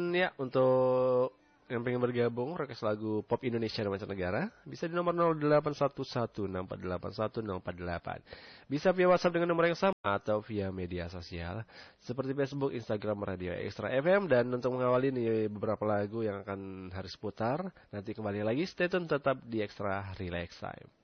ya, untuk yang pengen bergabung request lagu pop Indonesia dan mancanegara bisa di nomor 0811648148. Bisa via WhatsApp dengan nomor yang sama atau via media sosial seperti Facebook, Instagram, Radio Extra FM. Dan untuk mengawali nih beberapa lagu yang akan harus putar, nanti kembali lagi stay tune tetap di Extra Relax Time.